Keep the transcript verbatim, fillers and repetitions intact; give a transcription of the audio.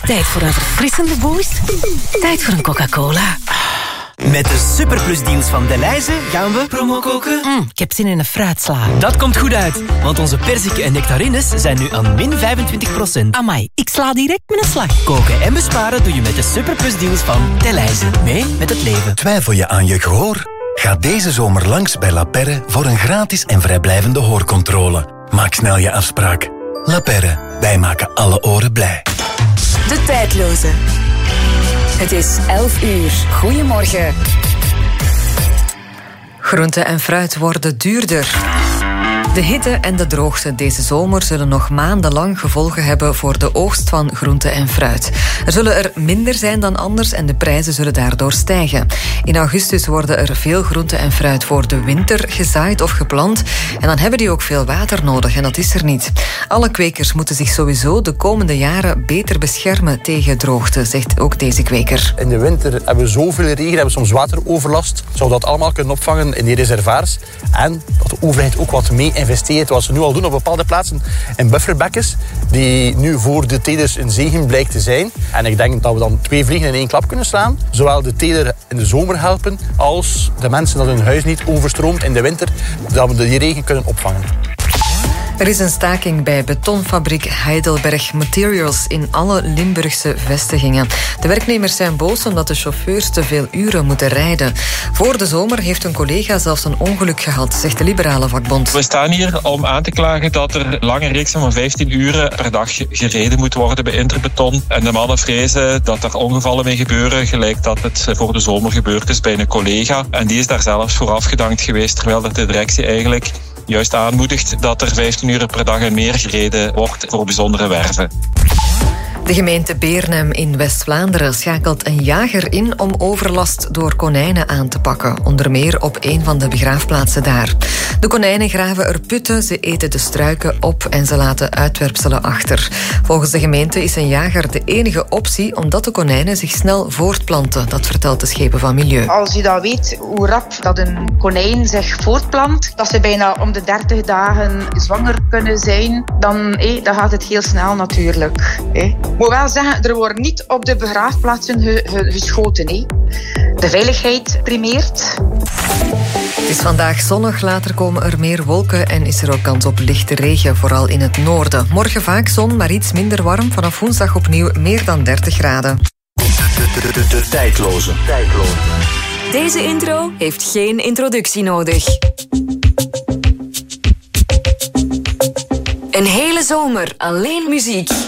Tijd voor een verfrissende boost? Tijd voor een Coca-Cola. Met de superplusdeals van Delhaize gaan we promo koken. Mm, ik heb zin in een fruitsla. Dat komt goed uit, want onze perziken en nectarines zijn nu aan min vijfentwintig procent. Amai, ik sla direct met een slag. Koken en besparen doe je met de superplusdeals van Delhaize. Mee met het leven. Twijfel je aan je gehoor? Ga deze zomer langs bij La Perre voor een gratis en vrijblijvende hoorcontrole. Maak snel je afspraak. La Perre, wij maken alle oren blij. De tijdloze. Het is elf uur. Goedemorgen. Groente en fruit worden duurder. De hitte en de droogte deze zomer zullen nog maandenlang gevolgen hebben voor de oogst van groente en fruit. Er zullen er minder zijn dan anders en de prijzen zullen daardoor stijgen. In augustus worden er veel groente en fruit voor de winter gezaaid of geplant en dan hebben die ook veel water nodig en dat is er niet. Alle kwekers moeten zich sowieso de komende jaren beter beschermen tegen droogte, zegt ook deze kweker. In de winter hebben we zoveel regen, hebben we soms wateroverlast. Zou dat allemaal kunnen opvangen in die reservoirs en dat de overheid ook wat mee investeert, wat ze nu al doen op bepaalde plaatsen in bufferbekkens, die nu voor de telers een zegen blijkt te zijn. En ik denk dat we dan twee vliegen in één klap kunnen slaan. Zowel de teler in de zomer helpen, als de mensen dat hun huis niet overstroomt in de winter, dat we die regen kunnen opvangen. Er is een staking bij betonfabriek Heidelberg Materials in alle Limburgse vestigingen. De werknemers zijn boos omdat de chauffeurs te veel uren moeten rijden. Voor de zomer heeft een collega zelfs een ongeluk gehad, zegt de liberale vakbond. We staan hier om aan te klagen dat er lange reeksen van vijftien uren per dag gereden moet worden bij Interbeton. En de mannen vrezen dat er ongevallen mee gebeuren, gelijk dat het voor de zomer gebeurd is bij een collega. En die is daar zelfs voor afgedankt geweest, terwijl dat de directie eigenlijk juist aanmoedigt dat er vijftien uur per dag en meer gereden wordt voor bijzondere werven. De gemeente Beernem in West-Vlaanderen schakelt een jager in om overlast door konijnen aan te pakken. Onder meer op een van de begraafplaatsen daar. De konijnen graven er putten, ze eten de struiken op en ze laten uitwerpselen achter. Volgens de gemeente is een jager de enige optie omdat de konijnen zich snel voortplanten. Dat vertelt de Schepen van Milieu. Als je dat weet hoe rap dat een konijn zich voortplant, dat ze bijna om de dertig dagen zwanger kunnen zijn, dan, hé, dan gaat het heel snel natuurlijk. Hé. Ik moet wel zeggen, er wordt niet op de begraafplaatsen ge- ge- geschoten. Hé. De veiligheid primeert. Het is vandaag zonnig, later komen er meer wolken en is er ook kans op lichte regen, vooral in het noorden. Morgen vaak zon, maar iets minder warm. Vanaf woensdag opnieuw meer dan dertig graden. De, de, de, de, de tijdloze. tijdloze. Deze intro heeft geen introductie nodig. Een hele zomer alleen muziek.